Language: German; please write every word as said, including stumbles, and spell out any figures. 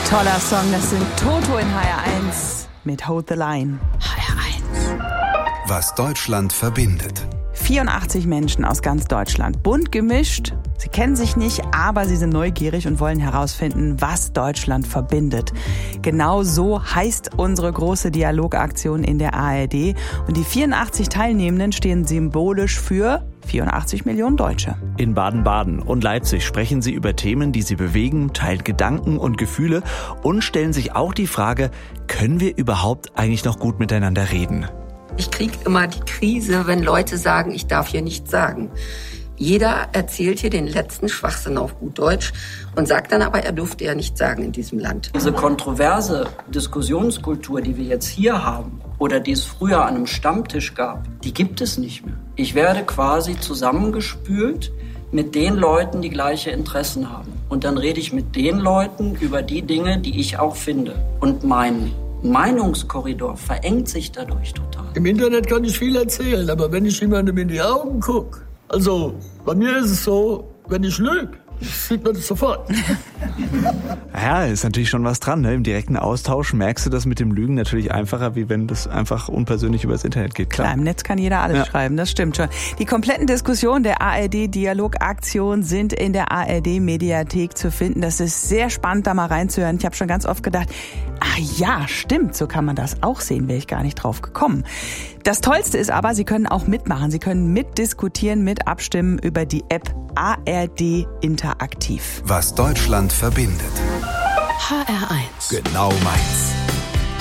Toller Song, das sind Toto in H R eins mit Hold the Line. H R eins. Was Deutschland verbindet. vierundachtzig Menschen aus ganz Deutschland, bunt gemischt. Sie kennen sich nicht, aber sie sind neugierig und wollen herausfinden, was Deutschland verbindet. Genau so heißt unsere große Dialogaktion in der A R D. Und die vierundachtzig Teilnehmenden stehen symbolisch für vierundachtzig Millionen Deutsche. In Baden-Baden und Leipzig sprechen sie über Themen, die sie bewegen, teilen Gedanken und Gefühle und stellen sich auch die Frage, können wir überhaupt eigentlich noch gut miteinander reden? Ich kriege immer die Krise, wenn Leute sagen, ich darf hier nichts sagen. Jeder erzählt hier den letzten Schwachsinn auf gut Deutsch und sagt dann aber, er durfte ja nichts sagen in diesem Land. Diese kontroverse Diskussionskultur, die wir jetzt hier haben oder die es früher an einem Stammtisch gab, die gibt es nicht mehr. Ich werde quasi zusammengespült mit den Leuten, die gleiche Interessen haben. Und dann rede ich mit den Leuten über die Dinge, die ich auch finde. Und mein Meinungskorridor verengt sich dadurch total. Im Internet kann ich viel erzählen, aber wenn ich jemandem in die Augen gucke, also bei mir ist es so, wenn ich lüge, sieht man das sofort. Ja, ist natürlich schon was dran, ne? Im direkten Austausch merkst du das mit dem Lügen natürlich einfacher, wie wenn das einfach unpersönlich übers Internet geht. Klar, Klar im Netz kann jeder alles ja. schreiben, das stimmt schon. Die kompletten Diskussionen der A R D-Dialogaktion sind in der A R D-Mediathek zu finden. Das ist sehr spannend, da mal reinzuhören. Ich habe schon ganz oft gedacht, ach ja, stimmt, so kann man das auch sehen, wäre ich gar nicht drauf gekommen. Das Tollste ist aber, Sie können auch mitmachen. Sie können mitdiskutieren, mit abstimmen über die App A R D Interaktiv. Was Deutschland verbindet. H R eins. Genau meins.